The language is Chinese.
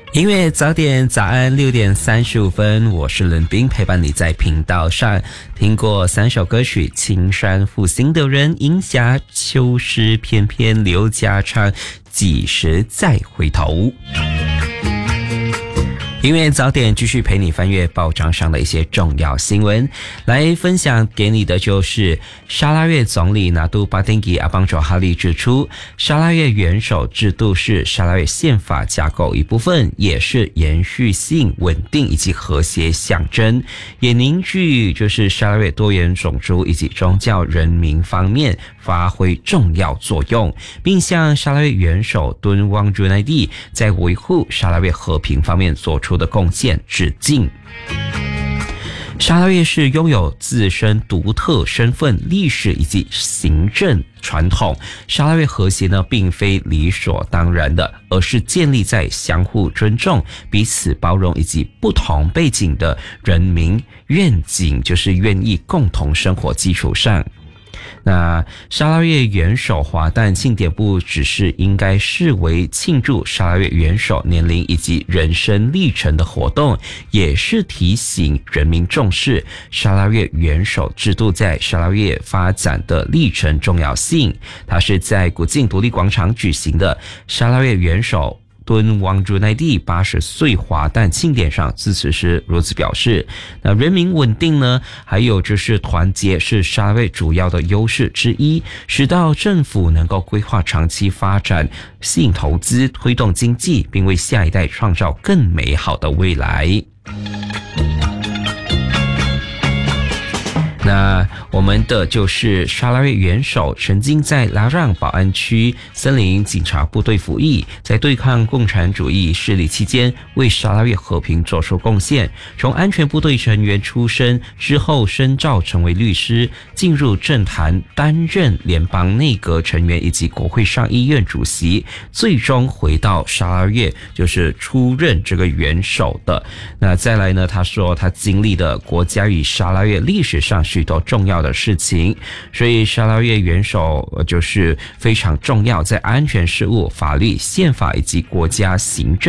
音乐早点早安6:35，我是伦斌，陪伴你在频道上。听过3首歌曲：青山负心的人、银霞、秋诗翩翩、刘家昌，几时再回头。音乐早点继续陪你翻阅报章上的一些重要新闻，来分享给你的就是沙拉越总理拿督巴丁吉阿邦佐哈利指出，沙拉越元首制度是沙拉越宪法架构一部分，也是延续性、稳定以及和谐象征，也凝聚就是沙拉越多元种族以及宗教人民方面发挥重要作用，并向沙拉越元首敦旺朱奈蒂在维护沙拉越和平方面做出的贡献致敬。沙拉越是拥有自身独特身份、历史以及行政传统。沙拉越和谐呢，并非理所当然的，而是建立在相互尊重、彼此包容以及不同背景的人民愿景，就是愿意共同生活基础上。那沙拉越元首华诞庆典不只是应该视为庆祝沙拉越元首年龄以及人生历程的活动，也是提醒人民重视沙拉越元首制度在沙拉越发展的历程重要性。它是在古晋独立广场举行的沙拉越元首敦旺朱奈蒂80岁华诞庆典上致辞时如此表示，那人民稳定呢，还有就是团结是沙拉越主要的优势之一，使到政府能够规划长期发展，吸引投资，推动经济，并为下一代创造更美好的未来。那我们的就是沙拉越元首曾经在拉让保安区森林警察部队服役，在对抗共产主义势力期间为沙拉越和平做出贡献。从安全部队成员出身之后，深造成为律师，进入政坛，担任联邦内阁成员以及国会上议院主席，最终回到沙拉越，就是出任这个元首的。那再来呢，他说他经历了国家与沙拉越历史上许多重要的事情，所以沙拉越元首就是非常重要，在安全事务、法律、宪法以及国家行政